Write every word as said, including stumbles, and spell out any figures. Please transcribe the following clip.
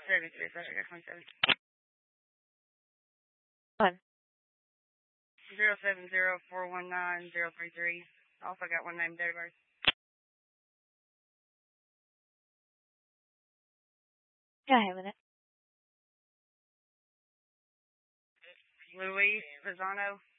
seventy-three, so I got twenty-seven. One. Zero seven zero four one nine zero three three. Also got one name, date of birth. Go ahead with it. Luis Pisano.